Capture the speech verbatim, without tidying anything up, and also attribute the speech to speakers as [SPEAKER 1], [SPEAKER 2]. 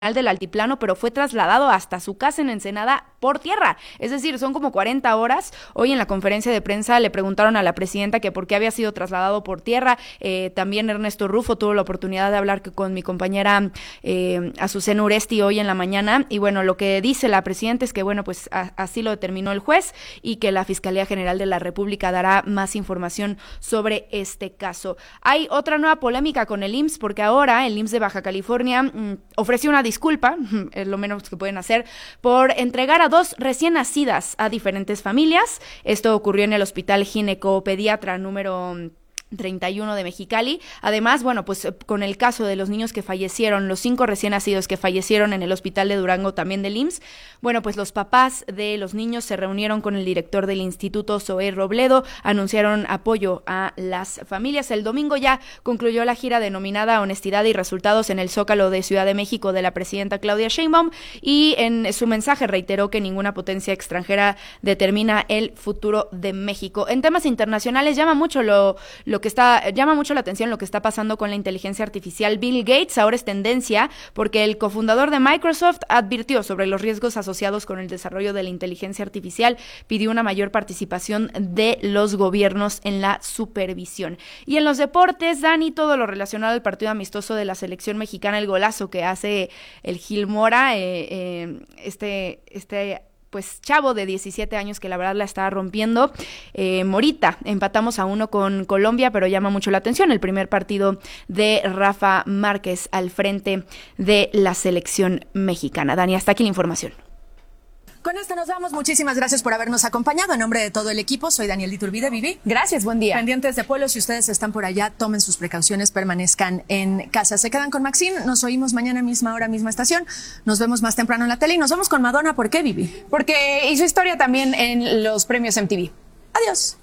[SPEAKER 1] del Altiplano, pero fue trasladado hasta su casa en Ensenada por tierra. Es decir, son como cuarenta horas. Hoy en la conferencia de prensa le preguntaron a la presidenta que por qué había sido trasladado por tierra. Eh, también Ernesto Rufo tuvo la oportunidad de hablar con mi compañera eh, Azucena Uresti hoy en la mañana. Y bueno, lo que dice la presidenta es que, bueno, pues a, así lo determinó el juez y que la Fiscalía General de la República dará más información sobre este caso. Hay otra nueva polémica con el I M S S porque ahora el I M S S de Baja California mmm, ofreció una disculpa, es lo menos que pueden hacer, por entregar a dos recién nacidas a diferentes familias. Esto ocurrió en el Hospital Ginecopediatra número treinta y uno de Mexicali. Además, bueno, pues con el caso de los niños que fallecieron, los cinco recién nacidos que fallecieron en el hospital de Durango, también del I M S S, bueno, pues los papás de los niños se reunieron con el director del instituto, Zoé Robledo, anunciaron apoyo a las familias. El domingo ya concluyó la gira denominada Honestidad y Resultados en el Zócalo de Ciudad de México de la presidenta Claudia Sheinbaum, y en su mensaje reiteró que ninguna potencia extranjera determina el futuro de México. En temas internacionales llama mucho lo, lo que está, llama mucho la atención lo que está pasando con la inteligencia artificial. Bill Gates ahora es tendencia porque el cofundador de Microsoft advirtió sobre los riesgos asociados con el desarrollo de la inteligencia artificial, pidió una mayor participación de los gobiernos en la supervisión. Y en los deportes, Dani, todo lo relacionado al partido amistoso de la selección mexicana, el golazo que hace el Gil Mora, eh, eh, este, este pues chavo de diecisiete años que la verdad la está rompiendo. eh, Morita, empatamos a uno con Colombia, pero llama mucho la atención el primer partido de Rafa Márquez al frente de la selección mexicana. Dani, hasta aquí la información.
[SPEAKER 2] Con esto nos vamos. Muchísimas gracias por habernos acompañado. En nombre de todo el equipo, soy Daniel Iturbide. Vivi.
[SPEAKER 1] Gracias, buen día.
[SPEAKER 2] Pendientes de Pueblo, si ustedes están por allá, tomen sus precauciones, permanezcan en casa. Se quedan con Maxine, nos oímos mañana misma hora, misma estación. Nos vemos más temprano en la tele y nos vemos con Madonna. ¿Por qué, Vivi?
[SPEAKER 3] Porque hizo historia también en los premios M T V.
[SPEAKER 2] Adiós.